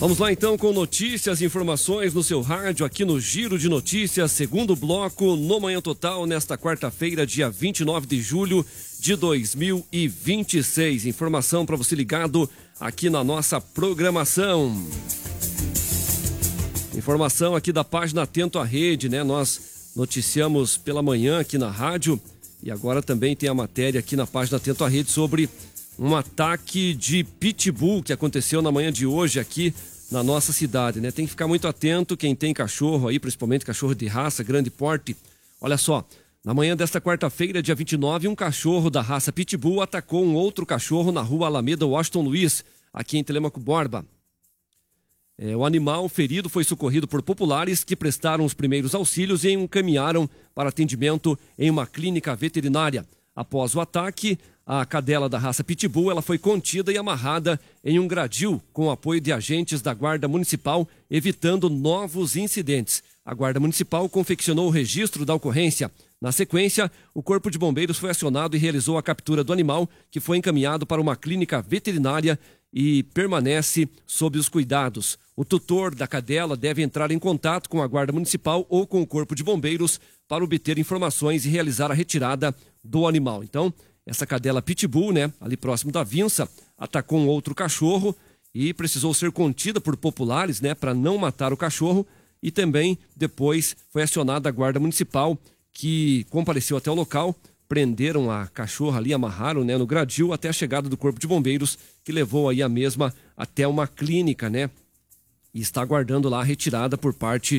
Vamos lá então com notícias e informações no seu rádio aqui no Giro de Notícias, segundo bloco no Manhã Total, nesta quarta-feira, dia 29 de julho de 2026. Informação para você ligado aqui na nossa programação. Informação aqui da página Atento à Rede, né? Nós noticiamos pela manhã aqui na rádio e agora também tem a matéria aqui na página Atento à Rede sobre um ataque de pitbull que aconteceu na manhã de hoje aqui na nossa cidade, né? Tem que ficar muito atento quem tem cachorro aí, principalmente cachorro de raça, grande porte. Olha só, na manhã desta quarta-feira, dia 29, um cachorro da raça pitbull atacou um outro cachorro na rua Alameda Washington Luiz, aqui em Telêmaco Borba. O animal ferido foi socorrido por populares que prestaram os primeiros auxílios e encaminharam para atendimento em uma clínica veterinária. Após o ataque, a cadela da raça Pitbull ela foi contida e amarrada em um gradil com o apoio de agentes da Guarda Municipal, evitando novos incidentes. A Guarda Municipal confeccionou o registro da ocorrência. Na sequência, o Corpo de Bombeiros foi acionado e realizou a captura do animal, que foi encaminhado para uma clínica veterinária e permanece sob os cuidados. O tutor da cadela deve entrar em contato com a Guarda Municipal ou com o Corpo de Bombeiros para obter informações e realizar a retirada do animal. Então, essa cadela pitbull, né, ali próximo da Vinça, atacou um outro cachorro e precisou ser contida por populares, né, para não matar o cachorro, e também depois foi acionada a Guarda Municipal, que compareceu até o local, prenderam a cachorra ali, amarraram, né, no gradil até a chegada do Corpo de Bombeiros, que levou aí a mesma até uma clínica, né, e está aguardando lá a retirada por parte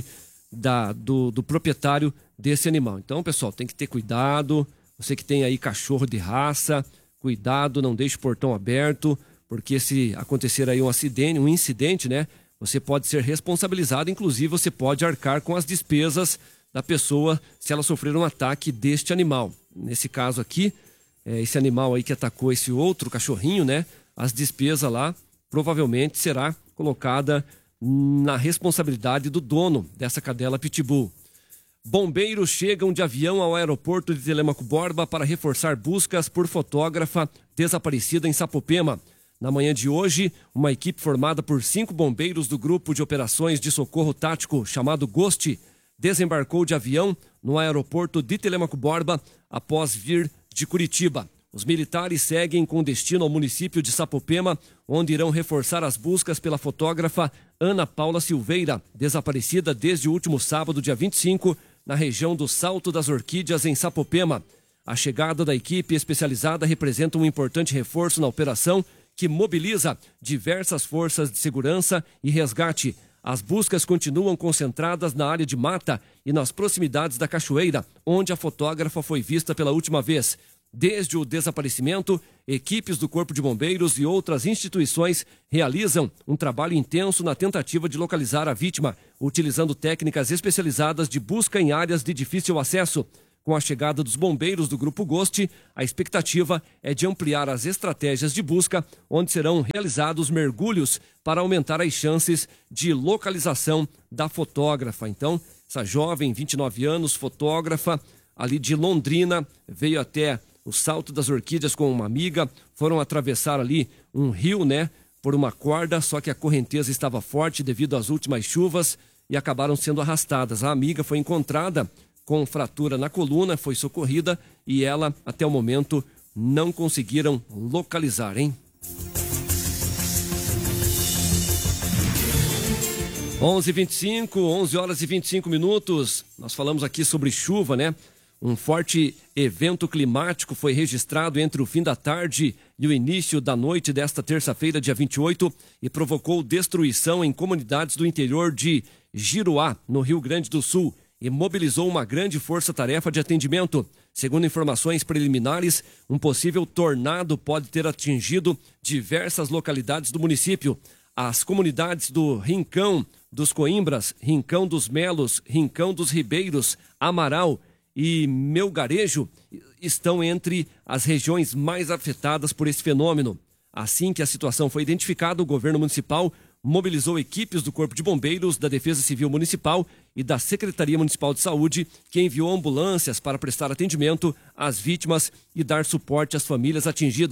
do proprietário desse animal. Então, pessoal, tem que ter cuidado. Você que tem aí cachorro de raça, cuidado, não deixe o portão aberto, porque se acontecer aí um incidente, né, você pode ser responsabilizado, inclusive você pode arcar com as despesas da pessoa se ela sofrer um ataque deste animal. Nesse caso aqui, esse animal aí que atacou esse outro cachorrinho, né, as despesas lá provavelmente será colocada na responsabilidade do dono dessa cadela pitbull. Bombeiros chegam de avião ao aeroporto de Telêmaco Borba para reforçar buscas por fotógrafa desaparecida em Sapopema. Na manhã de hoje, uma equipe formada por 5 bombeiros do Grupo de Operações de Socorro Tático, chamado GOST, desembarcou de avião no aeroporto de Telêmaco Borba após vir de Curitiba. Os militares seguem com destino ao município de Sapopema, onde irão reforçar as buscas pela fotógrafa Ana Paula Silveira, desaparecida desde o último sábado, dia 25, na região do Salto das Orquídeas, em Sapopema. A chegada da equipe especializada representa um importante reforço na operação que mobiliza diversas forças de segurança e resgate. As buscas continuam concentradas na área de mata e nas proximidades da cachoeira, onde a fotógrafa foi vista pela última vez. Desde o desaparecimento, equipes do Corpo de Bombeiros e outras instituições realizam um trabalho intenso na tentativa de localizar a vítima, utilizando técnicas especializadas de busca em áreas de difícil acesso. Com a chegada dos bombeiros do Grupo GOST, a expectativa é de ampliar as estratégias de busca, onde serão realizados mergulhos para aumentar as chances de localização da fotógrafa. Então, essa jovem, 29 anos, fotógrafa, ali de Londrina, veio até o Salto das Orquídeas com uma amiga, foram atravessar ali um rio, né, por uma corda, só que a correnteza estava forte devido às últimas chuvas e acabaram sendo arrastadas. A amiga foi encontrada com fratura na coluna, foi socorrida e ela, até o momento, não conseguiram localizar, hein? 11 horas e 25 minutos. Nós falamos aqui sobre chuva, né? Um forte evento climático foi registrado entre o fim da tarde e o início da noite desta terça-feira, dia 28, e provocou destruição em comunidades do interior de Giruá, no Rio Grande do Sul, e mobilizou uma grande força-tarefa de atendimento. Segundo informações preliminares, um possível tornado pode ter atingido diversas localidades do município. As comunidades do Rincão dos Coimbras, Rincão dos Melos, Rincão dos Ribeiros, Amaral e Melgarejo estão entre as regiões mais afetadas por esse fenômeno. Assim que a situação foi identificada, o governo municipal mobilizou equipes do Corpo de Bombeiros, da Defesa Civil Municipal e da Secretaria Municipal de Saúde, que enviou ambulâncias para prestar atendimento às vítimas e dar suporte às famílias atingidas.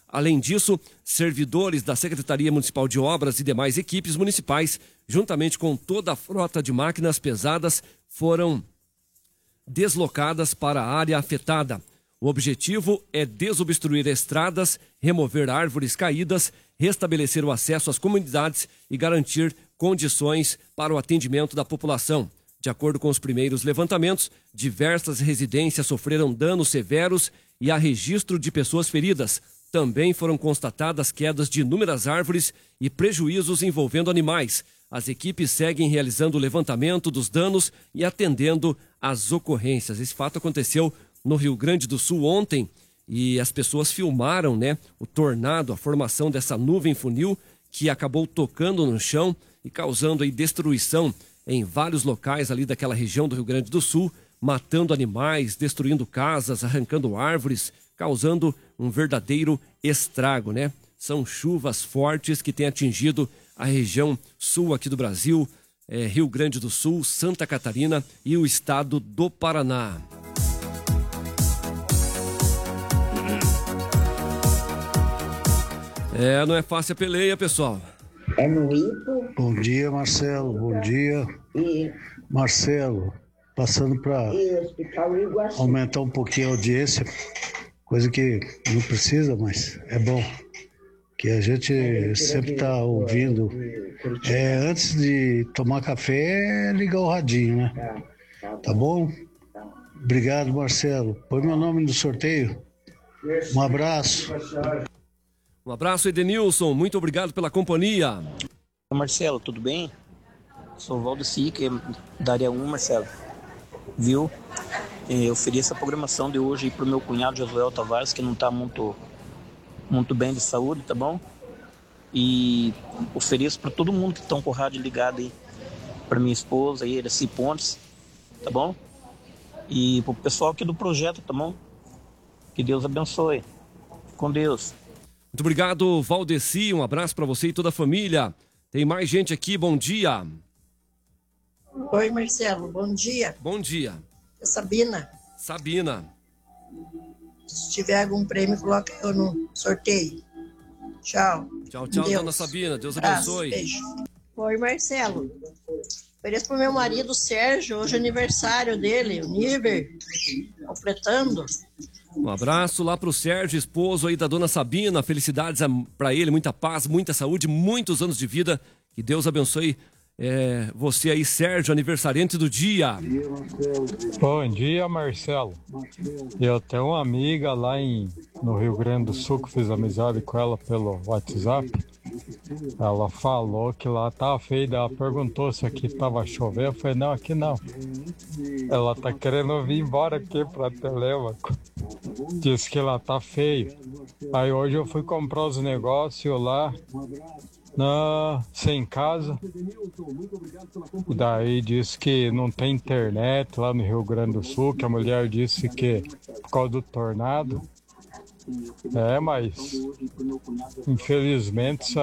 Além disso, servidores da Secretaria Municipal de Obras e demais equipes municipais, juntamente com toda a frota de máquinas pesadas, foram deslocadas para a área afetada. O objetivo é desobstruir estradas, remover árvores caídas, restabelecer o acesso às comunidades e garantir condições para o atendimento da população. De acordo com os primeiros levantamentos, diversas residências sofreram danos severos e há registro de pessoas feridas. Também foram constatadas quedas de inúmeras árvores e prejuízos envolvendo animais. As equipes seguem realizando o levantamento dos danos e atendendo às ocorrências. Esse fato aconteceu no Rio Grande do Sul ontem e as pessoas filmaram, né, o tornado, a formação dessa nuvem funil que acabou tocando no chão e causando aí destruição em vários locais ali daquela região do Rio Grande do Sul, matando animais, destruindo casas, arrancando árvores, causando um verdadeiro estrago, né? São chuvas fortes que têm atingido a região sul aqui do Brasil, Rio Grande do Sul, Santa Catarina e o estado do Paraná. Não é fácil a peleia, pessoal. É no Ipo. Bom dia, Marcelo. Bom dia. Marcelo, passando para aumentar um pouquinho a audiência, coisa que não precisa, mas é bom, que a gente sempre está ouvindo. Antes de tomar café, ligar o radinho, né? Tá bom? Obrigado, Marcelo. Põe meu nome no sorteio. Um abraço. Um abraço, Edenilson. Muito obrigado pela companhia. Marcelo, tudo bem? Sou o Valdeci, que é da área 1, Marcelo. Viu? Eu ofereci essa programação de hoje para o meu cunhado Josuel Tavares, que não está muito bem de saúde, tá bom? E ofereço para todo mundo que estão com o rádio ligado aí, para minha esposa aí, Eraci Pontes, tá bom? E para o pessoal aqui do projeto, tá bom? Que Deus abençoe. Com Deus. Muito obrigado, Valdeci. Um abraço para você e toda a família. Tem mais gente aqui. Bom dia. Oi, Marcelo. Bom dia. Bom dia. É Sabina. Sabina. Se tiver algum prêmio, coloca eu no sorteio. Tchau. Tchau, Deus. dona Sabina. Deus abençoe. Beijo. Oi, Marcelo. Ofereço pro meu marido Sérgio, hoje é aniversário dele, o Niver, completando. Um abraço lá pro Sérgio, esposo aí da dona Sabina. Felicidades para ele, muita paz, muita saúde, muitos anos de vida. Que Deus abençoe você aí, Sérgio, aniversariante do dia. Bom dia, Marcelo. Eu tenho uma amiga lá no Rio Grande do Sul que fiz amizade com ela pelo WhatsApp. Ela falou que lá tá feio. Ela perguntou se aqui tava chovendo. Eu falei, não, aqui não. Ela tá querendo vir embora aqui pra Telêmaco. Disse que lá tá feio. Aí hoje eu fui comprar os negócios lá sem casa. E daí disse que não tem internet lá no Rio Grande do Sul, que a mulher disse que por causa do tornado. Mas infelizmente